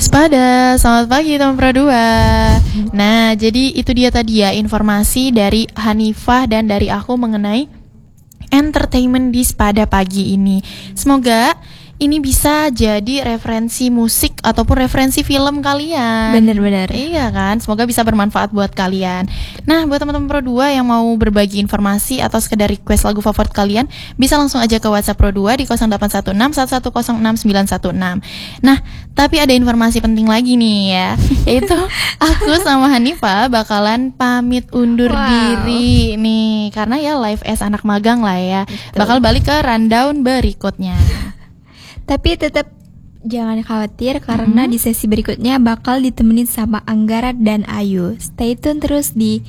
Waspada, selamat pagi teman Pro 2. Nah, jadi itu dia tadi ya informasi dari Hanifah dan dari aku mengenai entertainment di pada pagi ini. Semoga ini bisa jadi referensi musik ataupun referensi film kalian. Bener-bener. Iya kan, semoga bisa bermanfaat buat kalian. Nah, buat teman-teman Pro 2 yang mau berbagi informasi atau sekedar request lagu favorit kalian, bisa langsung aja ke WhatsApp Pro 2 di 0816 1106 916. Nah, tapi ada informasi penting lagi nih ya, yaitu aku sama Hanifah bakalan pamit undur diri nih, karena ya live as anak magang lah ya. Bakal balik ke rundown berikutnya. Tapi tetap jangan khawatir karena di sesi berikutnya bakal ditemenin sama Anggara dan Ayu. Stay tune terus di